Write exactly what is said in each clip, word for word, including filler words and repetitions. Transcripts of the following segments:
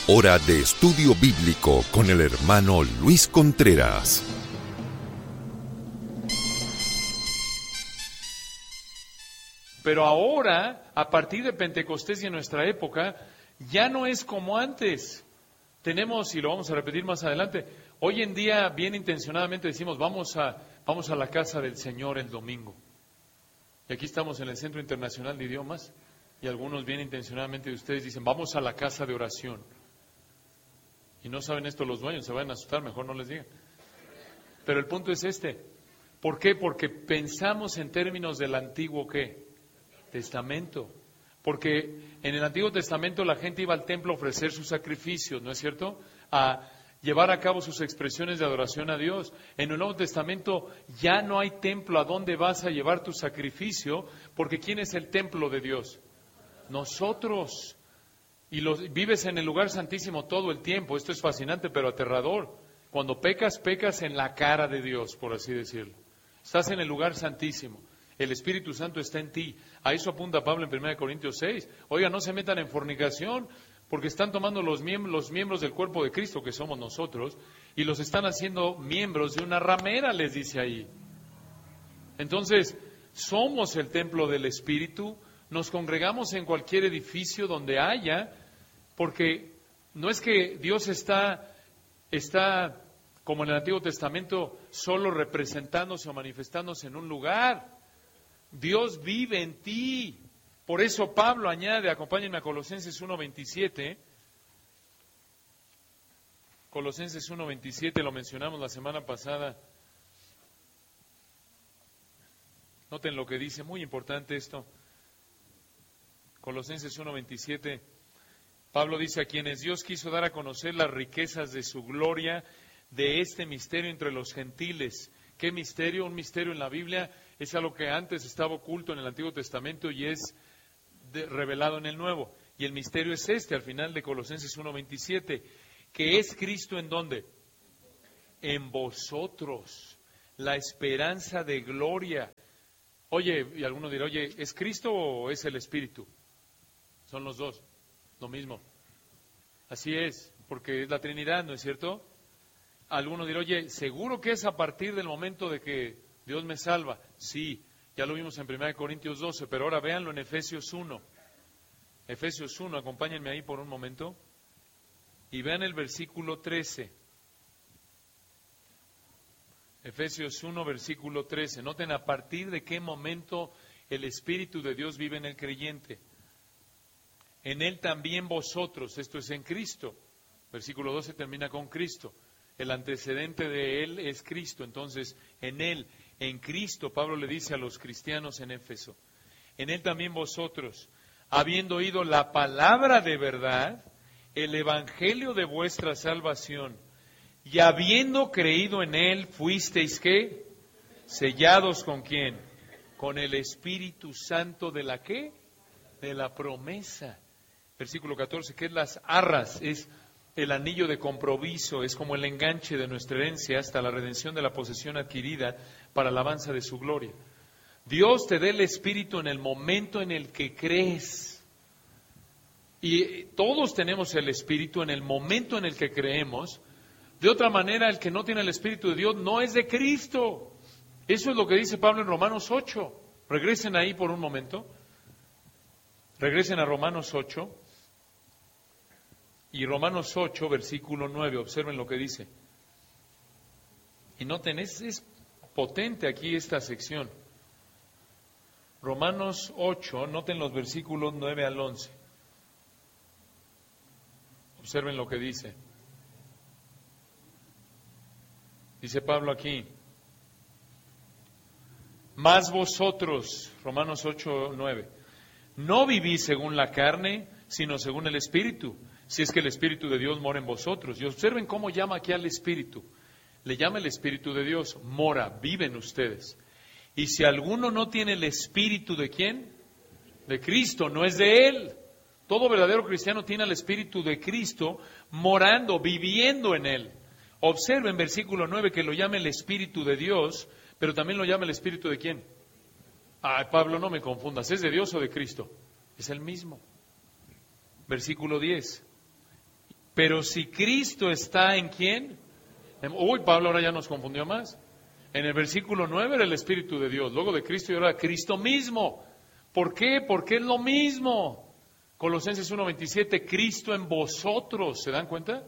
Hora de estudio bíblico con el hermano Luis Contreras. Pero ahora, a partir de Pentecostés y en nuestra época, ya no es como antes. Tenemos, y lo vamos a repetir más adelante, hoy en día bien intencionadamente decimos, vamos a, vamos a la casa del Señor el domingo. Y aquí estamos en el Centro Internacional de Idiomas, y algunos bien intencionadamente de ustedes dicen, vamos a la casa de oración. Y no saben esto los dueños, se van a asustar, mejor no les digan. Pero el punto es este. ¿Por qué? Porque pensamos en términos del antiguo, ¿qué? Testamento. Porque en el Antiguo Testamento la gente iba al templo a ofrecer sus sacrificios, ¿no es cierto? A llevar a cabo sus expresiones de adoración a Dios. En el Nuevo Testamento ya no hay templo a donde vas a llevar tu sacrificio, porque ¿quién es el templo de Dios? Nosotros. Y los, vives en el lugar santísimo todo el tiempo. Esto es fascinante, pero aterrador. Cuando pecas, pecas en la cara de Dios, por así decirlo. Estás en el lugar santísimo. El Espíritu Santo está en ti. A eso apunta Pablo en primera Corintios seis. Oiga, no se metan en fornicación, porque están tomando los miembros, los miembros del cuerpo de Cristo, que somos nosotros, y los están haciendo miembros de una ramera, les dice ahí. Entonces, somos el templo del Espíritu, nos congregamos en cualquier edificio donde haya, porque no es que Dios está, está, como en el Antiguo Testamento, solo representándose o manifestándose en un lugar. Dios vive en ti. Por eso Pablo añade, acompáñenme a Colosenses uno veintisiete. Colosenses uno veintisiete, lo mencionamos la semana pasada. Noten lo que dice, muy importante esto. Colosenses uno veintisiete. Pablo dice, a quienes Dios quiso dar a conocer las riquezas de su gloria, de este misterio entre los gentiles. ¿Qué misterio? Un misterio en la Biblia es algo que antes estaba oculto en el Antiguo Testamento y es de, revelado en el Nuevo. Y el misterio es este, al final de Colosenses uno veintisiete, que es Cristo ¿en dónde? En vosotros, la esperanza de gloria. Oye, y alguno dirá, oye, ¿es Cristo o es el Espíritu? Son los dos, lo mismo. Así es, porque es la Trinidad, ¿no es cierto? Alguno dirá, oye, ¿seguro que es a partir del momento de que Dios me salva? Sí, ya lo vimos en primera Corintios doce, pero ahora véanlo en Efesios uno. Efesios uno, acompáñenme ahí por un momento. Y vean el versículo trece. Efesios uno, versículo trece. Noten a partir de qué momento el Espíritu de Dios vive en el creyente. En Él también vosotros, esto es en Cristo. Versículo doce termina con Cristo. El antecedente de Él es Cristo. Entonces, en Él, en Cristo, Pablo le dice a los cristianos en Éfeso, en Él también vosotros, habiendo oído la palabra de verdad, el evangelio de vuestra salvación, y habiendo creído en Él, fuisteis, ¿qué? Sellados ¿con quién? Con el Espíritu Santo de la ¿qué? De la promesa. Versículo catorce, que es las arras, es el anillo de compromiso, es como el enganche de nuestra herencia hasta la redención de la posesión adquirida para la alabanza de su gloria. Dios te dé el Espíritu en el momento en el que crees. Y todos tenemos el Espíritu en el momento en el que creemos. De otra manera, el que no tiene el Espíritu de Dios no es de Cristo. Eso es lo que dice Pablo en Romanos ocho. Regresen ahí por un momento. Regresen a Romanos ocho. Y Romanos ocho, versículo nueve, observen lo que dice. Y noten, es, es potente aquí esta sección. Romanos ocho, noten los versículos nueve al once. Observen lo que dice. Dice Pablo aquí, mas vosotros, Romanos ocho, nueve, no vivís según la carne, sino según el Espíritu, si es que el Espíritu de Dios mora en vosotros. Y observen cómo llama aquí al Espíritu. Le llama el Espíritu de Dios, mora, vive en ustedes. Y si alguno no tiene el Espíritu ¿de quién? De Cristo, no es de Él. Todo verdadero cristiano tiene el Espíritu de Cristo morando, viviendo en Él. Observen versículo nueve que lo llama el Espíritu de Dios, pero también lo llama el Espíritu ¿de quién? Ay, Pablo, no me confundas, ¿es de Dios o de Cristo? Es el mismo. Versículo diez. Pero si Cristo está en ¿quién? En- Uy, Pablo ahora ya nos confundió más. En el versículo nueve era el Espíritu de Dios, luego de Cristo y ahora Cristo mismo. ¿Por qué? Porque es lo mismo. Colosenses uno veintisiete, Cristo en vosotros, ¿se dan cuenta?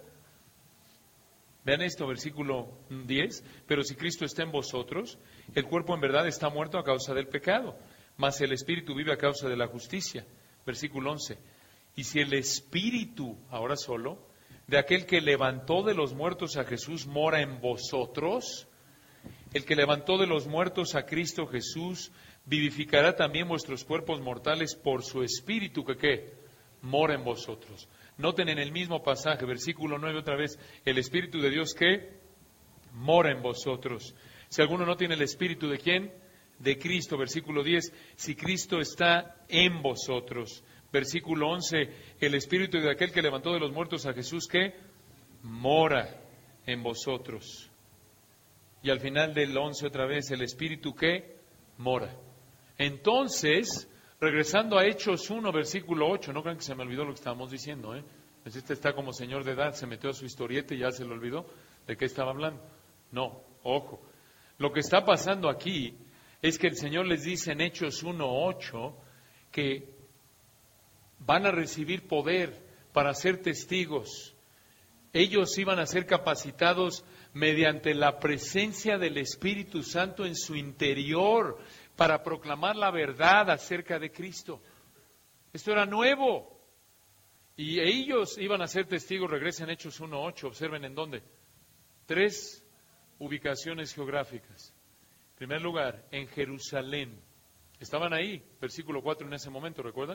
Vean esto, versículo diez, pero si Cristo está en vosotros, el cuerpo en verdad está muerto a causa del pecado, mas el Espíritu vive a causa de la justicia. Versículo once, y si el Espíritu, ahora solo, de aquel que levantó de los muertos a Jesús mora en vosotros, el que levantó de los muertos a Cristo Jesús, vivificará también vuestros cuerpos mortales por su Espíritu que ¿qué? Mora en vosotros. Noten en el mismo pasaje, versículo nueve otra vez, el Espíritu de Dios que mora en vosotros. Si alguno no tiene el Espíritu de quién, de Cristo, versículo diez, si Cristo está en vosotros. Versículo once, el Espíritu de aquel que levantó de los muertos a Jesús que mora en vosotros. Y al final del once otra vez, el Espíritu que mora. Entonces, regresando a Hechos uno, versículo ocho, no crean que se me olvidó lo que estábamos diciendo, ¿eh? Pues este está como señor de edad, se metió a su historieta y ya se le olvidó de qué estaba hablando. No, ojo. Lo que está pasando aquí es que el Señor les dice en Hechos uno ocho que van a recibir poder para ser testigos. Ellos iban a ser capacitados mediante la presencia del Espíritu Santo en su interior para proclamar la verdad acerca de Cristo. Esto era nuevo. Y ellos iban a ser testigos, regresen a Hechos uno ocho, observen en dónde. Tres ubicaciones geográficas. En primer lugar, en Jerusalén. Estaban ahí, versículo cuatro en ese momento, ¿recuerdan?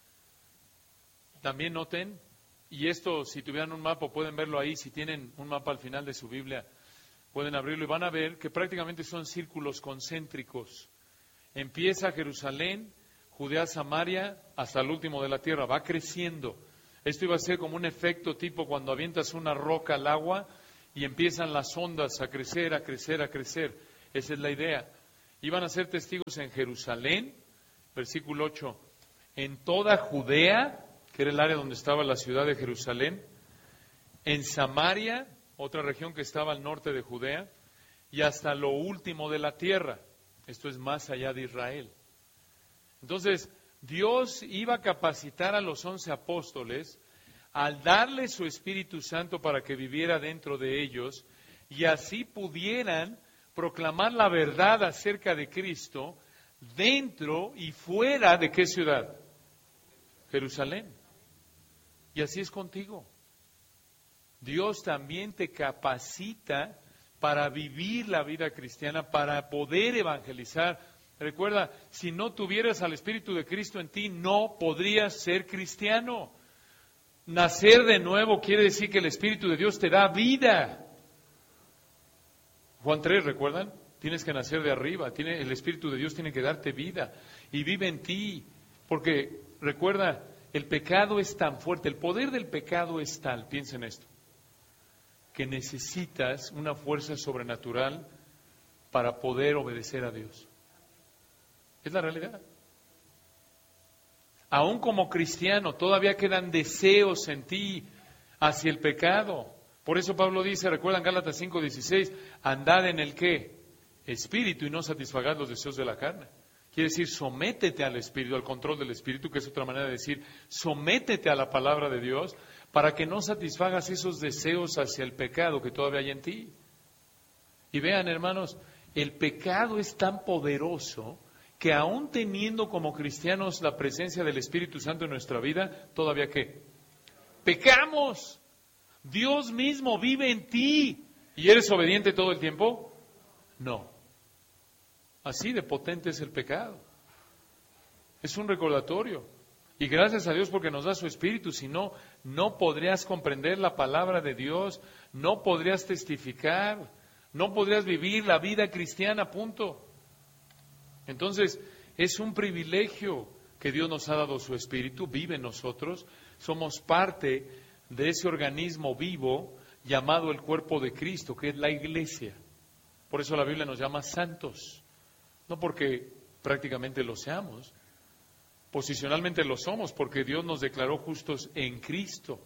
También noten, y esto si tuvieran un mapa pueden verlo ahí, si tienen un mapa al final de su Biblia, pueden abrirlo y van a ver que prácticamente son círculos concéntricos. Empieza Jerusalén, Judea, Samaria, hasta el último de la tierra, va creciendo. Esto iba a ser como un efecto tipo cuando avientas una roca al agua y empiezan las ondas a crecer, a crecer, a crecer. Esa es la idea. Iban a ser testigos en Jerusalén, versículo ocho, en toda Judea, que era el área donde estaba la ciudad de Jerusalén, en Samaria, otra región que estaba al norte de Judea, y hasta lo último de la tierra. Esto es más allá de Israel. Entonces, Dios iba a capacitar a los once apóstoles al darle su Espíritu Santo para que viviera dentro de ellos y así pudieran proclamar la verdad acerca de Cristo dentro y fuera de ¿qué ciudad? Jerusalén. Y así es contigo. Dios también te capacita para vivir la vida cristiana, para poder evangelizar. Recuerda, si no tuvieras al Espíritu de Cristo en ti, no podrías ser cristiano. Nacer de nuevo quiere decir que el Espíritu de Dios te da vida. Juan tres, ¿recuerdan? Tienes que nacer de arriba, tiene, el Espíritu de Dios tiene que darte vida y vive en ti. Porque, recuerda, el pecado es tan fuerte, el poder del pecado es tal, piensen esto, que necesitas una fuerza sobrenatural para poder obedecer a Dios. Es la realidad. Aún como cristiano, todavía quedan deseos en ti hacia el pecado. Por eso Pablo dice, recuerdan Gálatas cinco dieciséis, andad en el ¿qué? Espíritu y no satisfagad los deseos de la carne. Quiere decir, sométete al Espíritu, al control del Espíritu, que es otra manera de decir, sométete a la palabra de Dios para que no satisfagas esos deseos hacia el pecado que todavía hay en ti. Y vean, hermanos, el pecado es tan poderoso que aún teniendo como cristianos la presencia del Espíritu Santo en nuestra vida, ¿todavía qué? ¡Pecamos! Dios mismo vive en ti. ¿Y eres obediente todo el tiempo? No. Así de potente es el pecado. Es un recordatorio. Y gracias a Dios porque nos da su Espíritu, si no, no podrías comprender la palabra de Dios, no podrías testificar, no podrías vivir la vida cristiana, punto. Entonces, es un privilegio que Dios nos ha dado su Espíritu, vive en nosotros, somos parte de ese organismo vivo llamado el cuerpo de Cristo, que es la iglesia. Por eso la Biblia nos llama santos, no porque prácticamente lo seamos, posicionalmente lo somos, porque Dios nos declaró justos en Cristo.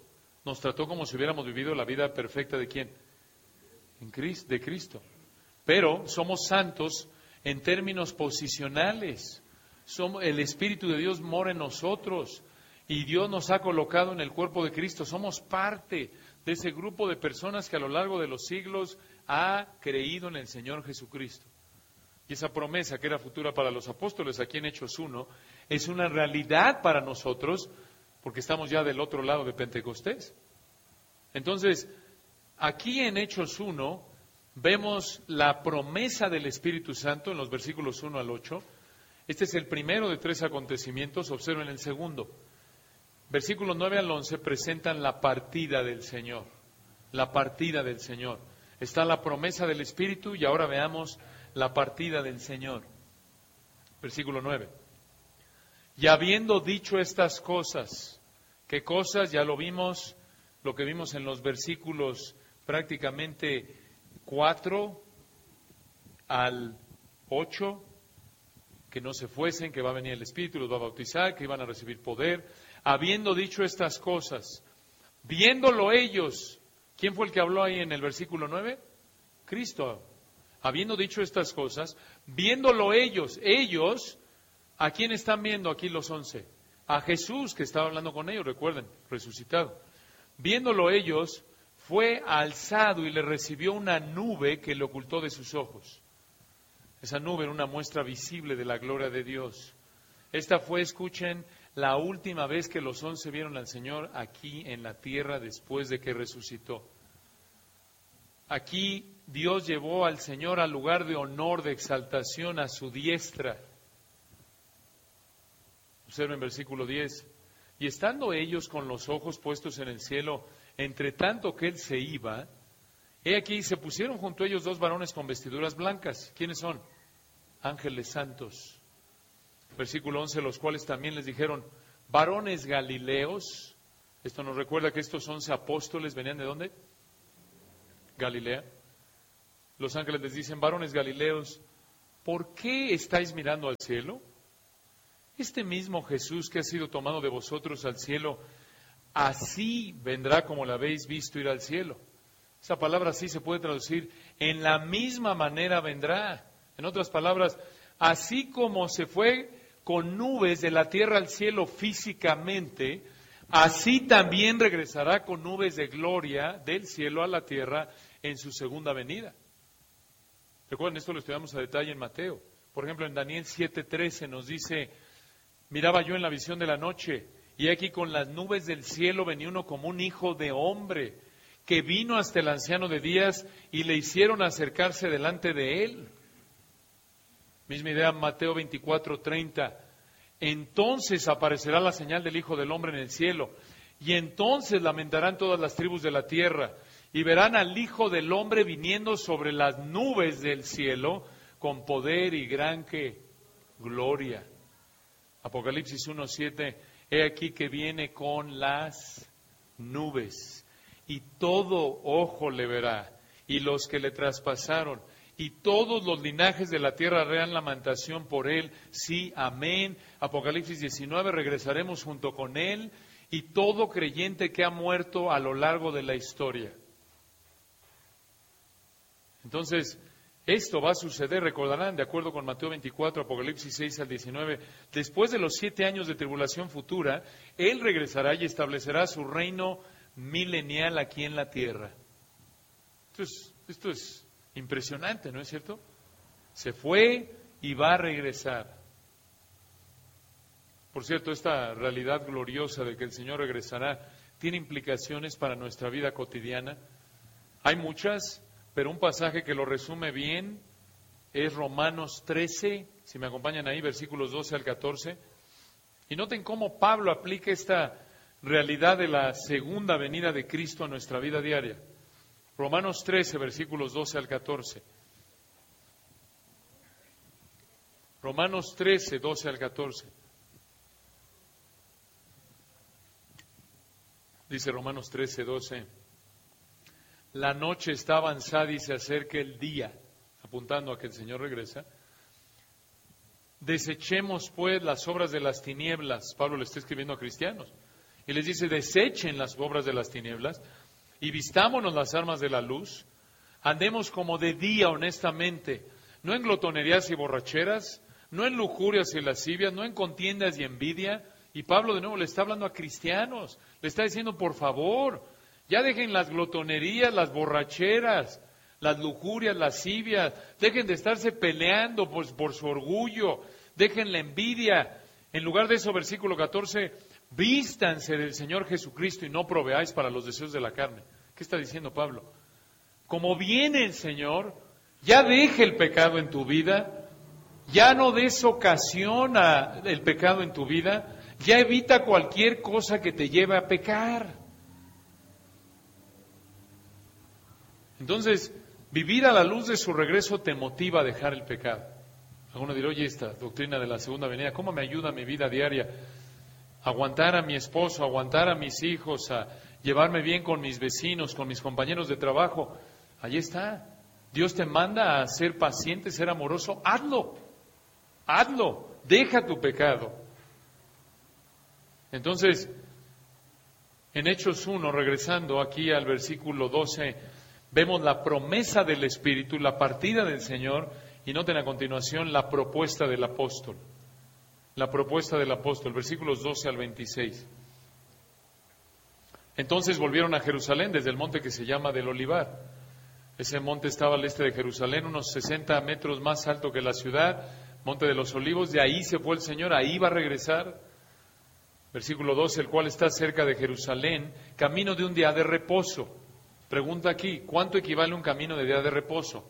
Nos trató como si hubiéramos vivido la vida perfecta de quién? En Cristo, de Cristo. Pero somos santos en términos posicionales. Somos, el Espíritu de Dios mora en nosotros y Dios nos ha colocado en el cuerpo de Cristo. Somos parte de ese grupo de personas que a lo largo de los siglos ha creído en el Señor Jesucristo. Y esa promesa que era futura para los apóstoles aquí en Hechos uno es una realidad para nosotros porque estamos ya del otro lado de Pentecostés. Entonces, aquí en Hechos uno vemos la promesa del Espíritu Santo en los versículos uno al ocho. Este es el primero de tres acontecimientos. Observen el segundo. Versículos nueve al once presentan la partida del Señor. La partida del Señor. Está la promesa del Espíritu y ahora veamos la partida del Señor. Versículo nueve. Y habiendo dicho estas cosas, ¿qué cosas? Ya lo vimos, lo que vimos en los versículos prácticamente cuatro al ocho, que no se fuesen, que va a venir el Espíritu, los va a bautizar, que iban a recibir poder. Habiendo dicho estas cosas, viéndolo ellos, ¿quién fue el que habló ahí en el versículo nueve? Cristo. Habiendo dicho estas cosas, viéndolo ellos, ellos, ¿a quién están viendo aquí los once? A Jesús que estaba hablando con ellos, recuerden, resucitado. Viéndolo ellos, fue alzado y le recibió una nube que le ocultó de sus ojos. Esa nube era una muestra visible de la gloria de Dios. Esta fue, escuchen, la última vez que los once vieron al Señor aquí en la tierra después de que resucitó. Aquí Dios llevó al Señor al lugar de honor, de exaltación, a su diestra. Observen versículo diez. Y estando ellos con los ojos puestos en el cielo, entre tanto que Él se iba, he aquí se pusieron junto a ellos dos varones con vestiduras blancas. ¿Quiénes son? Ángeles santos. Versículo once, los cuales también les dijeron, varones galileos. Esto nos recuerda que estos once apóstoles venían ¿de dónde? Galilea. Los ángeles les dicen, varones galileos, ¿por qué estáis mirando al cielo? Este mismo Jesús que ha sido tomado de vosotros al cielo, así vendrá como lo habéis visto ir al cielo. Esa palabra así se puede traducir, en la misma manera vendrá. En otras palabras, así como se fue con nubes de la tierra al cielo físicamente, así también regresará con nubes de gloria del cielo a la tierra en su segunda venida. Recuerden, esto lo estudiamos a detalle en Mateo. Por ejemplo, en Daniel siete trece nos dice, miraba yo en la visión de la noche, y aquí con las nubes del cielo venía uno como un hijo de hombre, que vino hasta el anciano de días y le hicieron acercarse delante de él. Misma idea, Mateo veinticuatro treinta. Entonces aparecerá la señal del Hijo del Hombre en el cielo, y entonces lamentarán todas las tribus de la tierra, y verán al Hijo del Hombre viniendo sobre las nubes del cielo, con poder y gran ¿qué? Gloria. Apocalipsis uno siete, he aquí que viene con las nubes, y todo ojo le verá, y los que le traspasaron, y todos los linajes de la tierra harán lamentación por él. Sí, amén. Apocalipsis diecinueve, regresaremos junto con él y todo creyente que ha muerto a lo largo de la historia. Entonces, esto va a suceder, recordarán, de acuerdo con Mateo veinticuatro, Apocalipsis seis al diecinueve, después de los siete años de tribulación futura, él regresará y establecerá su reino milenial aquí en la tierra. Entonces, esto es impresionante, ¿no es cierto? Se fue y va a regresar. Por cierto, esta realidad gloriosa de que el Señor regresará tiene implicaciones para nuestra vida cotidiana. Hay muchas, pero un pasaje que lo resume bien es Romanos trece, si me acompañan ahí, versículos doce al catorce. Y noten cómo Pablo aplica esta realidad de la segunda venida de Cristo a nuestra vida diaria. Romanos trece, versículos doce al catorce. Romanos trece, doce al catorce. Dice Romanos trece, doce. La noche está avanzada y se acerca el día, apuntando a que el Señor regresa. Desechemos pues las obras de las tinieblas, Pablo le está escribiendo a cristianos, Y les dice, desechen las obras de las tinieblas y vistámonos las armas de la luz. Andemos como de día honestamente, no en glotonerías y borracheras, no en lujurias y lascivias, no en contiendas y envidia. Y Pablo de nuevo le está hablando a cristianos, le está diciendo, por favor, ya dejen las glotonerías, las borracheras, las lujurias, lascivias, dejen de estarse peleando por, por su orgullo, dejen la envidia. En lugar de eso, versículo catorce, vístanse del Señor Jesucristo y no proveáis para los deseos de la carne. ¿Qué está diciendo Pablo? Como viene el Señor, ya deje el pecado en tu vida, ya no des ocasión al pecado en tu vida, ya evita cualquier cosa que te lleve a pecar. Entonces, vivir a la luz de su regreso te motiva a dejar el pecado. Alguno dirá, oye, esta doctrina de la segunda venida, ¿cómo me ayuda a mi vida diaria? Aguantar a mi esposo, aguantar a mis hijos, a llevarme bien con mis vecinos, con mis compañeros de trabajo. Ahí está. Dios te manda a ser paciente, ser amoroso. Hazlo. Hazlo. Deja tu pecado. Entonces, en Hechos uno, regresando aquí al versículo doce, vemos la promesa del Espíritu, la partida del Señor, y noten a continuación la propuesta del apóstol. La propuesta del apóstol, versículos doce al veintiséis. Entonces volvieron a Jerusalén desde el monte que se llama del Olivar. Ese monte estaba al este de Jerusalén, unos sesenta metros más alto que la ciudad, monte de los Olivos. De ahí se fue el Señor, ahí va a regresar. Versículo doce, el cual está cerca de Jerusalén, camino de un día de reposo. Pregunta aquí, ¿cuánto equivale un camino de día de reposo?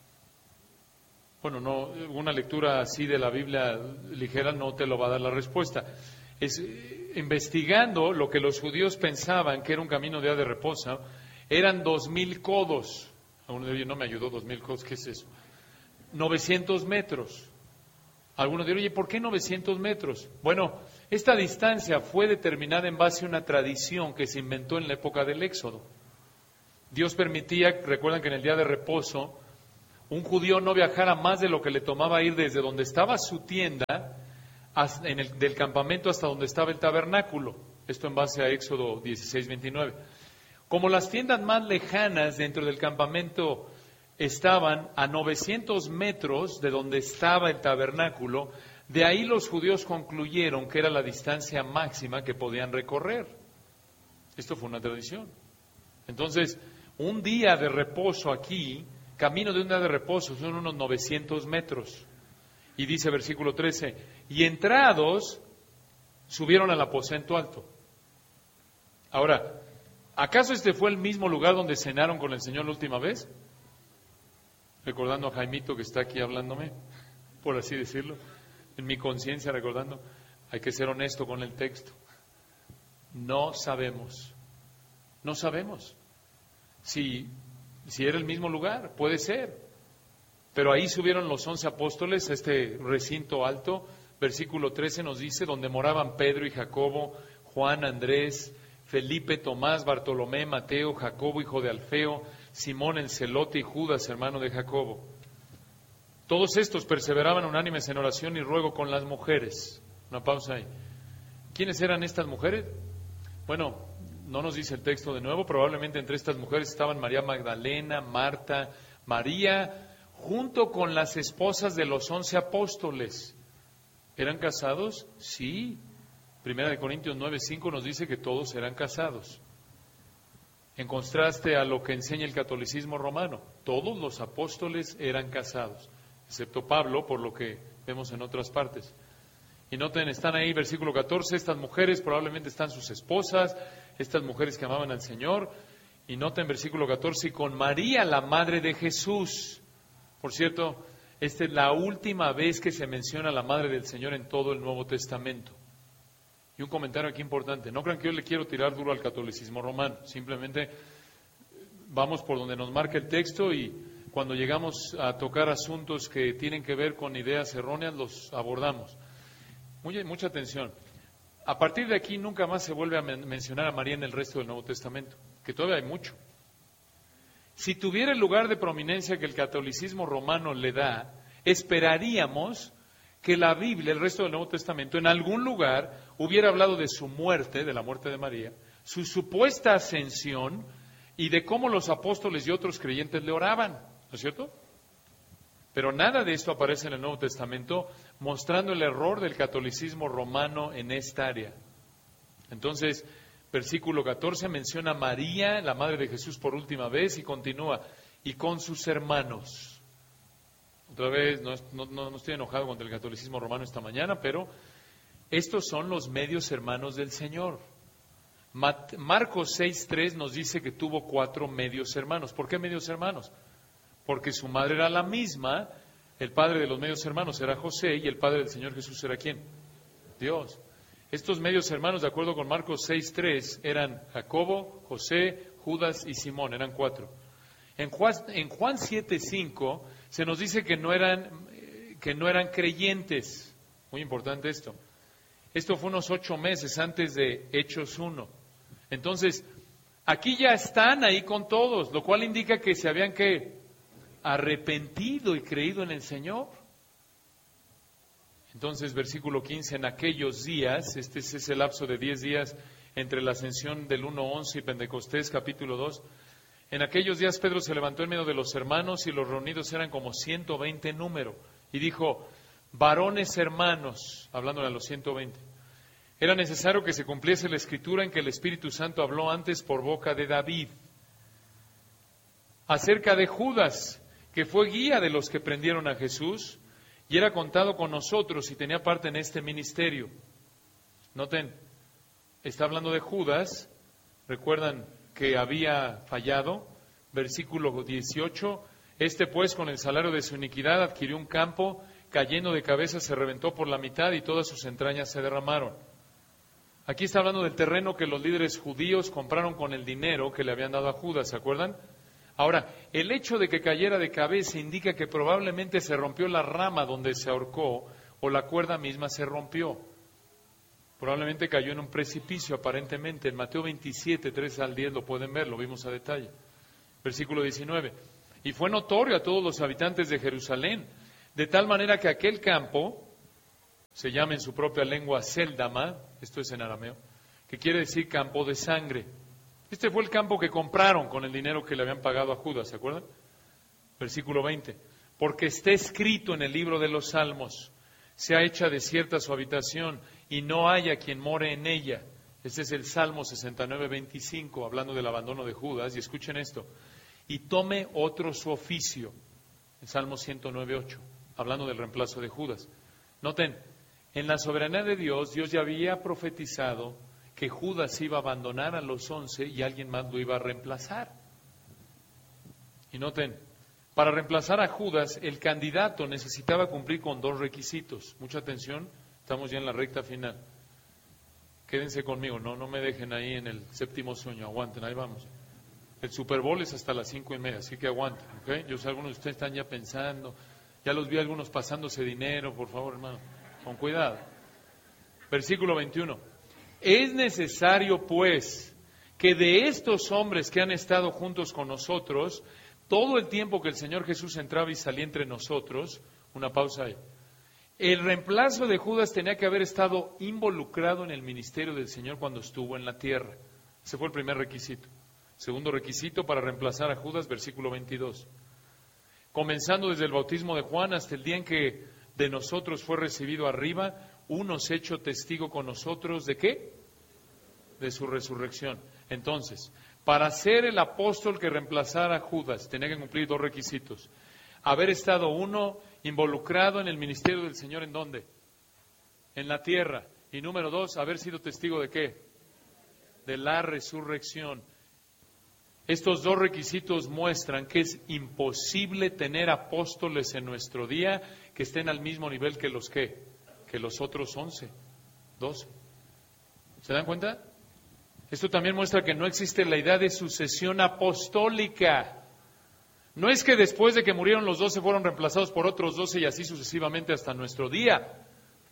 Bueno, no, una lectura así de la Biblia ligera no te lo va a dar la respuesta. Es, eh, investigando lo que los judíos pensaban que era un camino de día de reposo, eran dos mil codos. Alguno de ellos no me ayudó, dos mil codos, ¿qué es eso? novecientos metros. Algunos dirán, oye, ¿por qué novecientos metros? Bueno, esta distancia fue determinada en base a una tradición que se inventó en la época del Éxodo. Dios permitía, recuerdan que en el día de reposo, un judío no viajara más de lo que le tomaba ir desde donde estaba su tienda, hasta, en el, del campamento hasta donde estaba el tabernáculo. Esto en base a Éxodo dieciséis, veintinueve. Como las tiendas más lejanas dentro del campamento estaban a novecientos metros de donde estaba el tabernáculo, de ahí los judíos concluyeron que era la distancia máxima que podían recorrer. Esto fue una tradición. Entonces, un día de reposo aquí, camino de un día de reposo, son unos novecientos metros. Y dice versículo trece, y entrados, subieron al aposento alto. Ahora, ¿acaso este fue el mismo lugar donde cenaron con el Señor la última vez? Recordando a Jaimito que está aquí hablándome, por así decirlo, en mi conciencia recordando, hay que ser honesto con el texto. No sabemos, no sabemos si, si era el mismo lugar, puede ser. Pero ahí subieron los once apóstoles a este recinto alto. Versículo trece nos dice, donde moraban Pedro y Jacobo, Juan, Andrés, Felipe, Tomás, Bartolomé, Mateo, Jacobo, hijo de Alfeo, Simón el celote y Judas, hermano de Jacobo. Todos estos perseveraban unánimes en oración y ruego con las mujeres. Una pausa ahí. ¿Quiénes eran estas mujeres? Bueno, no nos dice el texto de nuevo, probablemente entre estas mujeres estaban María Magdalena, Marta, María, junto con las esposas de los once apóstoles. ¿Eran casados? Sí. Primera de Corintios nueve, cinco nos dice que todos eran casados. En contraste a lo que enseña el catolicismo romano, todos los apóstoles eran casados, excepto Pablo, por lo que vemos en otras partes. Y noten, están ahí, versículo catorce, estas mujeres probablemente están sus esposas, estas mujeres que amaban al Señor. Y noten, versículo catorce, y con María, la madre de Jesús. Por cierto, esta es la última vez que se menciona a la madre del Señor en todo el Nuevo Testamento. Y un comentario aquí importante, no crean que yo le quiero tirar duro al catolicismo romano, simplemente vamos por donde nos marca el texto y cuando llegamos a tocar asuntos que tienen que ver con ideas erróneas, los abordamos. Mucha, mucha atención. A partir de aquí nunca más se vuelve a men- mencionar a María en el resto del Nuevo Testamento, que todavía hay mucho. Si tuviera el lugar de prominencia que el catolicismo romano le da, esperaríamos que la Biblia, el resto del Nuevo Testamento, en algún lugar hubiera hablado de su muerte, de la muerte de María, su supuesta ascensión y de cómo los apóstoles y otros creyentes le oraban, ¿no es cierto? Pero nada de esto aparece en el Nuevo Testamento, mostrando el error del catolicismo romano en esta área. Entonces, versículo catorce menciona a María, la madre de Jesús, por última vez, y continúa, y con sus hermanos. Otra vez, no, no, no estoy enojado contra el catolicismo romano esta mañana, pero estos son los medios hermanos del Señor. Mat- Marcos seis tres nos dice que tuvo cuatro medios hermanos. ¿Por qué medios hermanos? Porque su madre era la misma, el padre de los medios hermanos era José, y el padre del Señor Jesús era ¿quién? Dios. Estos medios hermanos, de acuerdo con Marcos seis tres, eran Jacobo, José, Judas y Simón, eran cuatro. En Juan, en Juan siete cinco se nos dice que no eran, que no eran creyentes. Muy importante esto. Esto fue unos ocho meses antes de Hechos uno. Entonces, aquí ya están ahí con todos, lo cual indica que se habían que arrepentido y creído en el Señor. Entonces, versículo quince, en aquellos días, este es ese lapso de diez días entre la ascensión del uno once y Pentecostés, capítulo dos, en aquellos días Pedro se levantó en medio de los hermanos y los reunidos eran como ciento veinte en número, y dijo, varones hermanos, hablándole a los ciento veinte, era necesario que se cumpliese la escritura en que el Espíritu Santo habló antes por boca de David, acerca de Judas, que fue guía de los que prendieron a Jesús, y era contado con nosotros y tenía parte en este ministerio. Noten, está hablando de Judas, recuerdan que había fallado, versículo dieciocho, este pues con el salario de su iniquidad adquirió un campo, cayendo de cabeza se reventó por la mitad y todas sus entrañas se derramaron. Aquí está hablando del terreno que los líderes judíos compraron con el dinero que le habían dado a Judas, ¿se acuerdan? Ahora, el hecho de que cayera de cabeza indica que probablemente se rompió la rama donde se ahorcó o la cuerda misma se rompió. Probablemente cayó en un precipicio, aparentemente. En Mateo veintisiete, tres al diez lo pueden ver, lo vimos a detalle. Versículo diecinueve. Y fue notorio a todos los habitantes de Jerusalén, de tal manera que aquel campo, se llama en su propia lengua Séldama, esto es en arameo, que quiere decir campo de sangre. Este fue el campo que compraron con el dinero que le habían pagado a Judas, ¿se acuerdan? Versículo veinte. Porque está escrito en el libro de los Salmos, sea hecha desierta su habitación y no haya quien more en ella. Este es el Salmo sesenta y nueve, veinticinco, hablando del abandono de Judas. Y escuchen esto. Y tome otro su oficio. El Salmo ciento nueve, ocho, hablando del reemplazo de Judas. Noten, en la soberanía de Dios, Dios ya había profetizado que Judas iba a abandonar a los once y alguien más lo iba a reemplazar. Y noten, para reemplazar a Judas, el candidato necesitaba cumplir con dos requisitos. Mucha atención, estamos ya en la recta final. Quédense conmigo, no, no me dejen ahí en el séptimo sueño, aguanten, ahí vamos. El Super Bowl es hasta las cinco y media, así que aguanten, ¿ok? Yo sé, algunos de ustedes están ya pensando, ya los vi algunos pasándose dinero, por favor, hermano, con cuidado. Versículo veintiuno. Es necesario, pues, que de estos hombres que han estado juntos con nosotros, todo el tiempo que el Señor Jesús entraba y salía entre nosotros, una pausa ahí, el reemplazo de Judas tenía que haber estado involucrado en el ministerio del Señor cuando estuvo en la tierra. Ese fue el primer requisito. Segundo requisito para reemplazar a Judas, versículo veintidós. Comenzando desde el bautismo de Juan hasta el día en que de nosotros fue recibido arriba, uno se hecho testigo con nosotros, ¿de qué? De su resurrección. Entonces, para ser el apóstol que reemplazara a Judas, tenía que cumplir dos requisitos. Haber estado uno involucrado en el ministerio del Señor, ¿en dónde? En la tierra. Y número dos, haber sido testigo ¿de qué? De la resurrección. Estos dos requisitos muestran que es imposible tener apóstoles en nuestro día que estén al mismo nivel que los que, que los otros once, doce. ¿Se dan cuenta? Esto también muestra que no existe la idea de sucesión apostólica. No es que después de que murieron los doce fueron reemplazados por otros doce y así sucesivamente hasta nuestro día.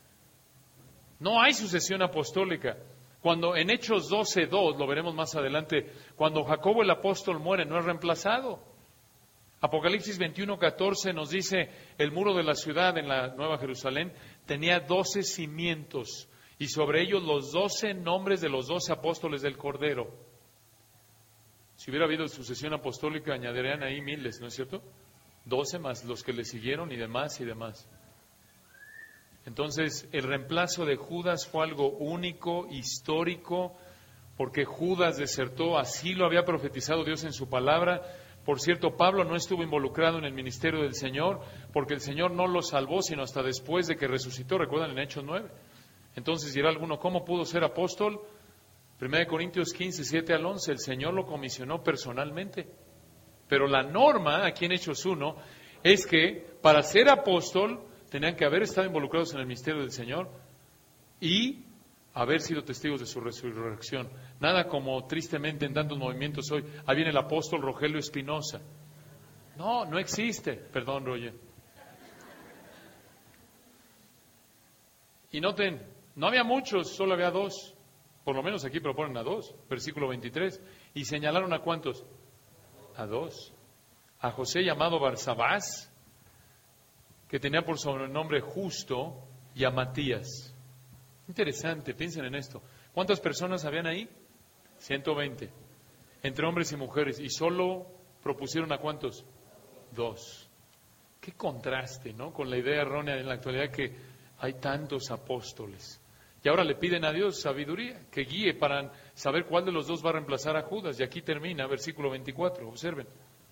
No hay sucesión apostólica. Cuando en Hechos doce dos, lo veremos más adelante, cuando Jacobo el apóstol muere, no es reemplazado. Apocalipsis veintiuno, catorce nos dice, el muro de la ciudad en la Nueva Jerusalén tenía doce cimientos y sobre ellos los doce nombres de los doce apóstoles del Cordero. Si hubiera habido sucesión apostólica, añadirían ahí miles, ¿no es cierto? Doce más los que le siguieron y demás y demás. Entonces, el reemplazo de Judas fue algo único, histórico, porque Judas desertó, así lo había profetizado Dios en su palabra. Por cierto, Pablo no estuvo involucrado en el ministerio del Señor, porque el Señor no lo salvó, sino hasta después de que resucitó, recuerdan en Hechos nueve. Entonces dirá alguno, ¿cómo pudo ser apóstol? primera de Corintios quince, siete al once, el Señor lo comisionó personalmente. Pero la norma, aquí en Hechos uno, es que para ser apóstol tenían que haber estado involucrados en el misterio del Señor y haber sido testigos de su resurrección. Nada como tristemente en tantos movimientos hoy, ahí viene el apóstol Rogelio Espinosa. No, no existe. Perdón, Roger. Y noten, no había muchos, solo había dos. Por lo menos aquí proponen a dos, versículo veintitrés. ¿Y señalaron a cuántos? A dos. A José llamado Barsabás, que tenía por sobrenombre Justo, y a Matías. Interesante, piensen en esto. ¿Cuántas personas habían ahí? ciento veinte. Entre hombres y mujeres. ¿Y solo propusieron a cuántos? Dos. Qué contraste, ¿no? Con la idea errónea en la actualidad que hay tantos apóstoles. Y ahora le piden a Dios sabiduría, que guíe para saber cuál de los dos va a reemplazar a Judas. Y aquí termina, versículo veinticuatro, observen.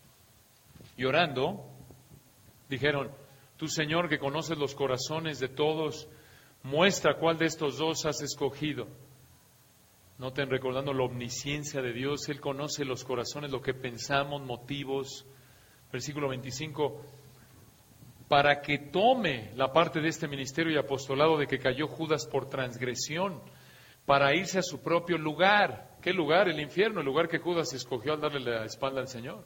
Y orando, dijeron, tú Señor que conoces los corazones de todos, muestra cuál de estos dos has escogido. Noten, recordando la omnisciencia de Dios, Él conoce los corazones, lo que pensamos, motivos. Versículo veinticinco, para que tome la parte de este ministerio y apostolado de que cayó Judas por transgresión, para irse a su propio lugar. ¿Qué lugar? El infierno, el lugar que Judas escogió al darle la espalda al Señor.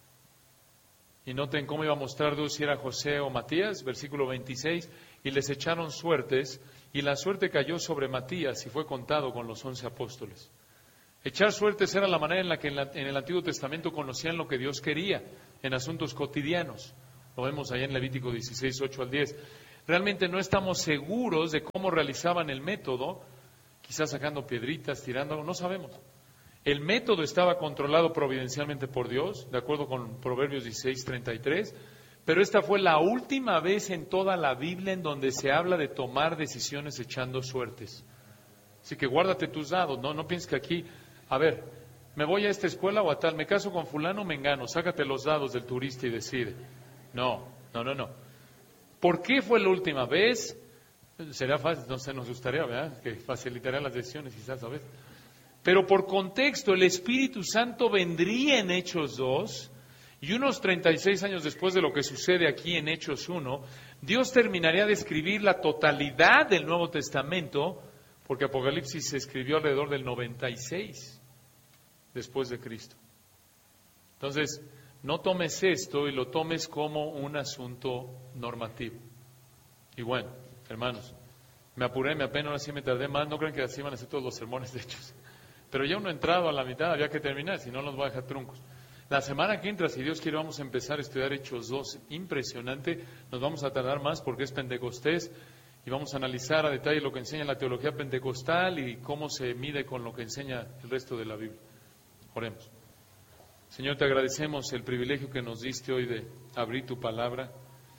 Y noten cómo iba a mostrar Dios si era José o Matías, versículo veintiséis, y les echaron suertes, y la suerte cayó sobre Matías y fue contado con los once apóstoles. Echar suertes era la manera en la que en, la, en el Antiguo Testamento conocían lo que Dios quería en asuntos cotidianos. Lo vemos allá en Levítico dieciséis, ocho al diez. Realmente no estamos seguros de cómo realizaban el método, quizás sacando piedritas, tirando, no sabemos. El método estaba controlado providencialmente por Dios, de acuerdo con Proverbios dieciséis, treinta y tres, pero esta fue la última vez en toda la Biblia en donde se habla de tomar decisiones echando suertes. Así que guárdate tus dados, no, no pienses que aquí, a ver, me voy a esta escuela o a tal, me caso con fulano o mengano, sácate los dados del turista y decide. No, no, no, no. ¿Por qué fue la última vez? Será fácil, no sé, nos gustaría, ¿verdad? Que facilitaría las decisiones quizás, ¿sabes? Pero por contexto, el Espíritu Santo vendría en Hechos dos, y unos treinta y seis años después de lo que sucede aquí en Hechos uno, Dios terminaría de escribir la totalidad del Nuevo Testamento, porque Apocalipsis se escribió alrededor del noventa y seis después de Cristo. Entonces, no tomes esto y lo tomes como un asunto normativo. Y bueno, hermanos, me apuré, me apenas, ahora sí me tardé más, no crean que así van a ser todos los sermones de Hechos. Pero ya uno entrado a la mitad, había que terminar, si no nos va a dejar truncos. La semana que entra, si Dios quiere, vamos a empezar a estudiar Hechos dos. Impresionante, nos vamos a tardar más porque es Pentecostés y vamos a analizar a detalle lo que enseña la teología pentecostal y cómo se mide con lo que enseña el resto de la Biblia. Oremos. Señor, te agradecemos el privilegio que nos diste hoy de abrir tu palabra.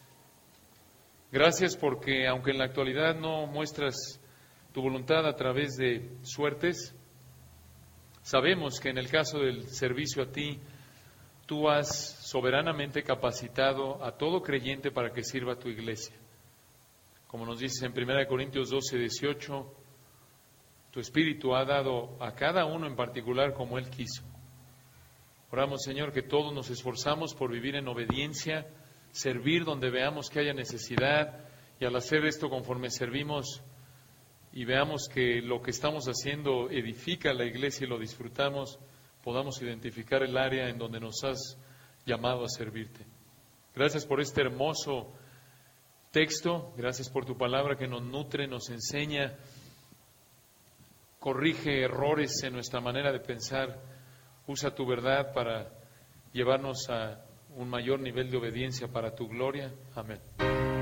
Gracias porque, aunque en la actualidad no muestras tu voluntad a través de suertes, sabemos que en el caso del servicio a ti, tú has soberanamente capacitado a todo creyente para que sirva a tu iglesia. Como nos dices en primera de Corintios doce, dieciocho, tu Espíritu ha dado a cada uno en particular como Él quiso. Oramos, Señor, que todos nos esforzamos por vivir en obediencia, servir donde veamos que haya necesidad, y al hacer esto conforme servimos y veamos que lo que estamos haciendo edifica la iglesia y lo disfrutamos, podamos identificar el área en donde nos has llamado a servirte. Gracias por este hermoso texto, gracias por tu palabra que nos nutre, nos enseña, corrige errores en nuestra manera de pensar. Usa tu verdad para llevarnos a un mayor nivel de obediencia para tu gloria. Amén.